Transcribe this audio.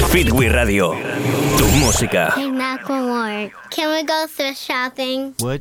Fitwi Radio. Tu música. Hey, Macklemore, can we go thrift shopping? What?